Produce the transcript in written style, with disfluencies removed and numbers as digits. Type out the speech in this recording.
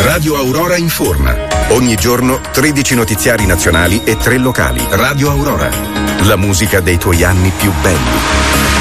Radio Aurora informa. Ogni giorno 13 notiziari nazionali e 3 locali. Radio Aurora. La musica dei tuoi anni più belli.